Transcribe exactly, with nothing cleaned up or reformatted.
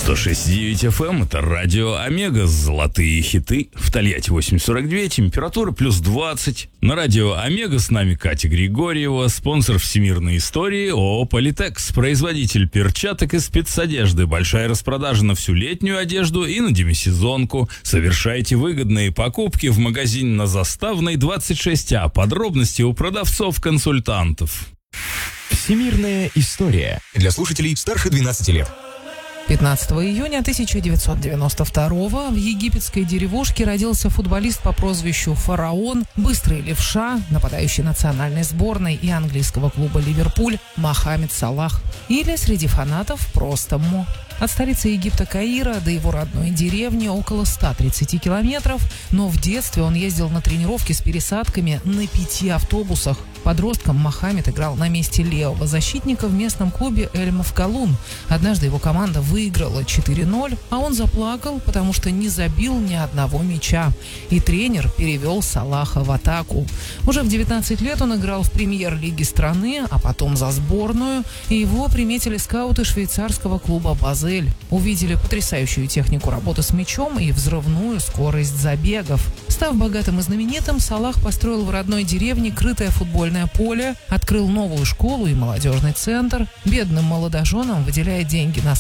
сто шесть и девять эф эм, это радио Омега, золотые хиты. В Тольятти восемь сорок два, температура плюс двадцать. На радио Омега с нами Катя Григорьева, спонсор всемирной истории ООО «Политекс», производитель перчаток и спецодежды. Большая распродажа на всю летнюю одежду и на демисезонку. Совершайте выгодные покупки в магазине на Заставной двадцать шесть А. Подробности у продавцов-консультантов. Всемирная история для слушателей старше двенадцати лет. пятнадцатого июня тысяча девятьсот девяносто второго в египетской деревушке родился футболист по прозвищу «Фараон», быстрый левша, нападающий национальной сборной и английского клуба «Ливерпуль» Мохаммед Салах. Или среди фанатов просто Мо. От столицы Египта Каира до его родной деревни около ста тридцати километров, но в детстве он ездил на тренировки с пересадками на пяти автобусах. Подростком Мохаммед играл на месте левого защитника в местном клубе Эль-Мавкалун. Однажды его команда выиграла четыре ноль, а он заплакал, потому что не забил ни одного мяча. И тренер перевел Салаха в атаку. Уже в девятнадцать лет он играл в премьер-лиге страны, а потом за сборную, и его приметили скауты швейцарского клуба «Базель». Увидели потрясающую технику работы с мячом и взрывную скорость забегов. Став богатым и знаменитым, Салах построил в родной деревне крытое футбольное поле, открыл новую школу и молодежный центр. Бедным молодоженам выделяет деньги на